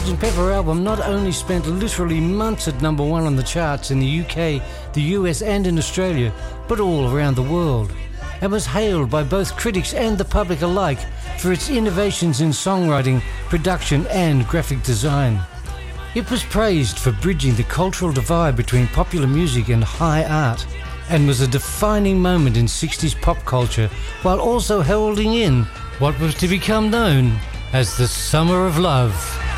Sgt. Pepper album not only spent literally months at number one on the charts in the UK, the US and in Australia, but all around the world, and was hailed by both critics and the public alike for its innovations in songwriting, production and graphic design. It was praised for bridging the cultural divide between popular music and high art, and was a defining moment in 60s pop culture, while also heralding in what was to become known as the Summer of Love.